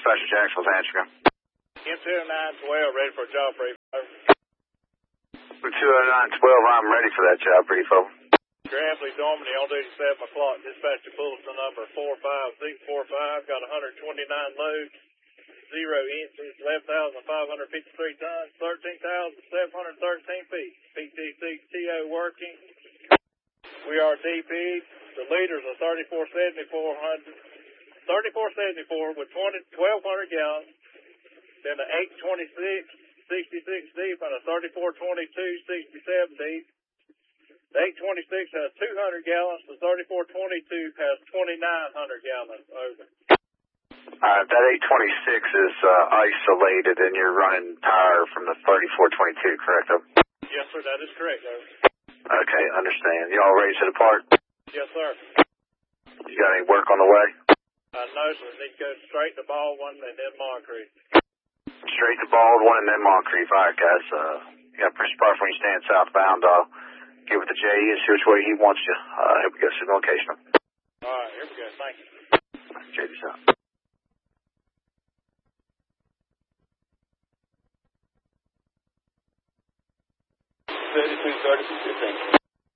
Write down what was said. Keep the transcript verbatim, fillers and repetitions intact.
Dispatcher Jacksonville's answering. M two oh nine twelve, ready for a job brief. two oh nine twelve, I'm ready for that job brief, over. Grambly, Dormany, on duty seven o'clock. Dispatcher bulletin number four five six four five, got one hundred twenty-nine loads, zero inches, eleven thousand five hundred fifty-three tons, thirteen thousand seven hundred thirteen feet. P T six T O working. We are D P. The liters are thirty-four seventy-four hundred, thirty-four seventy-four with twelve hundred gallons. Then the eight twenty-six, sixty-six deep, and a thirty-four twenty-two, sixty-seven deep. The eight twenty-six has two hundred gallons. The thirty-four twenty-two has twenty-nine hundred gallons. Over. Uh, that eight twenty-six is uh, isolated, and you're running tire from the thirty-four twenty-two, correct? Over? Yes, sir. That is correct. Over. Okay, understand. You all ready to depart? Yes, sir. You got any work on the way? Uh, no, sir. Need to go straight to Baldwin and then Moncrief. Straight to Baldwin and then Moncrief. All right, guys. Uh, you got Prince Park when you stand southbound. I'll get with the J E and see which way he wants you. Uh, here we go. Signal location. All right, here we go. Thank you. J D's out. thirty-two, thirty-two, fifteen.